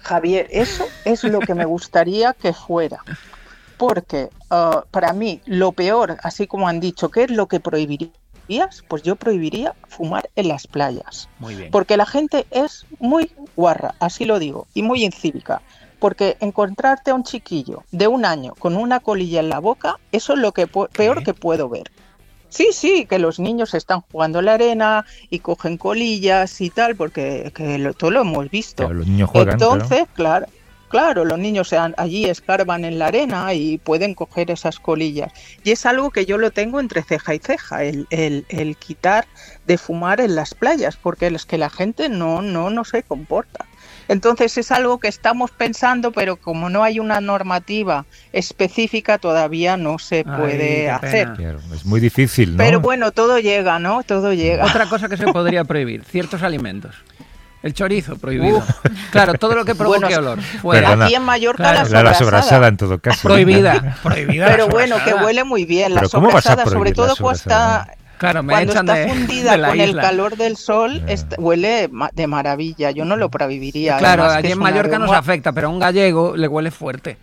Javier, eso es lo que me gustaría que fuera. Porque para mí lo peor, así como han dicho, ¿qué es lo que prohibirías? Pues yo prohibiría fumar en las playas. Muy bien. Porque la gente es muy guarra, así lo digo, y muy incívica. Porque encontrarte a un chiquillo de 1 año con una colilla en la boca, eso es lo que peor que puedo ver. Sí, que los niños están jugando en la arena y cogen colillas y tal, porque todo lo hemos visto. Claro, los niños juegan. Entonces, claro, los niños allí escarban en la arena y pueden coger esas colillas. Y es algo que yo lo tengo entre ceja y ceja, el quitar de fumar en las playas, porque es que la gente no se comporta. Entonces es algo que estamos pensando, pero como no hay una normativa específica, todavía no se puede hacer. Claro, es muy difícil, ¿no? Pero bueno, todo llega, ¿no? Todo llega. Otra cosa que se podría prohibir, ciertos alimentos. El chorizo, prohibido. Claro, todo lo que provoque olor. Fuera. Perdona, aquí en Mallorca la sobrasada en todo caso. Prohibida. Pero bueno, que huele muy bien. La sobrasada, sobre todo cuando está... Claro, cuando está fundida con el calor del sol, huele de maravilla. Yo no lo prohibiría. Claro, además, allí en Mallorca nos afecta, pero a un gallego le huele fuerte.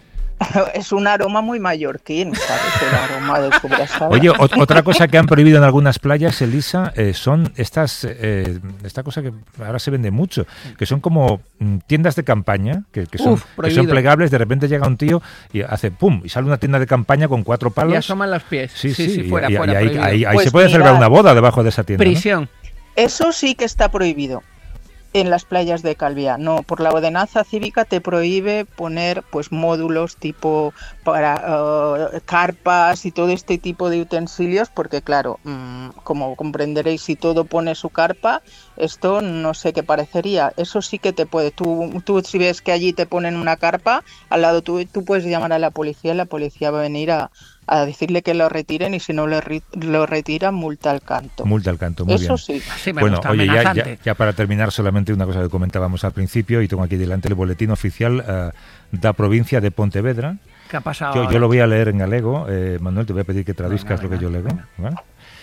Es un aroma muy mallorquín, ¿sabes? El aroma de sobrasada. Oye, otra cosa que han prohibido en algunas playas, Elisa, son esta cosa que ahora se vende mucho, que son como tiendas de campaña, que son plegables. De repente llega un tío y hace pum, y sale una tienda de campaña con 4 palos. Y asoman los pies. Sí, fuera. Y ahí pues se puede celebrar una boda debajo de esa tienda. Prisión. ¿No? Eso sí que está prohibido. En las playas de Calviá, no, por la ordenanza cívica te prohíbe poner pues módulos tipo para carpas y todo este tipo de utensilios, porque claro, como comprenderéis, si todo pone su carpa, esto no sé qué parecería. Eso sí que te puede, tú si ves que allí te ponen una carpa, al lado tú puedes llamar a la policía y la policía va a venir a decirle que lo retiren, y si no lo retiran, multa al canto. Multa al canto, muy eso bien. Sí. Bueno, oye, ya para terminar, solamente una cosa que comentábamos al principio, y tengo aquí delante el boletín oficial da provincia de Pontevedra. ¿Qué ha pasado? Yo lo voy a leer en galego. Manuel, te voy a pedir que traduzcas lo que yo leo. ¿Vale?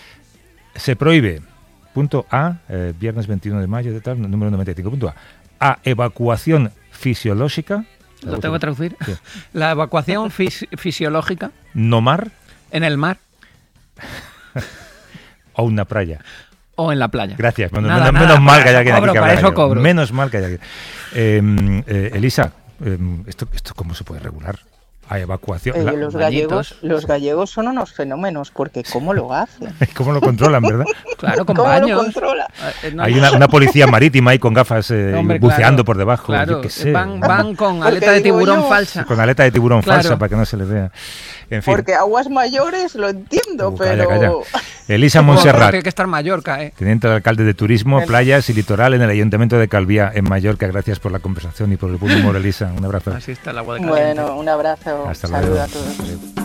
Se prohíbe, punto A, viernes 21 de mayo, de tal, número 95, punto A evacuación fisiológica. ¿Lo tengo que traducir? Sí. La evacuación fisiológica. No mar. En el mar. O una playa. O en la playa. Gracias. Menos mal que haya quien aquí que para eso cobro. Menos mal que haya Elisa, ¿esto cómo se puede regular? A evacuación. Los gallegos son unos fenómenos, porque ¿cómo lo hacen? ¿Cómo lo controlan, verdad? Claro, con ¿Cómo baños. lo controla? Hay una policía marítima ahí con gafas buceando por debajo. Claro, yo qué sé. van con aleta de tiburón falsa. Con aleta de tiburón falsa para que no se les vea. En fin. Porque aguas mayores lo entiendo, pero... Calla. Elisa Montserrat, tiene que estar Mallorca, teniente de alcalde de Turismo, Playas y Litoral en el Ayuntamiento de Calviá, en Mallorca. Gracias por la conversación y por el buen humor, Elisa. Un abrazo. Así está el agua de caliente. Bueno, un abrazo. Hasta Saludos luego. a todos.